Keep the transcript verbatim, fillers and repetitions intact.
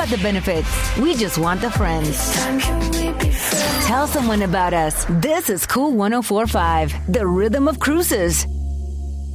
about the benefits. We just want the friends. Tell someone about us. This is Cool one oh four point five, the rhythm of cruises.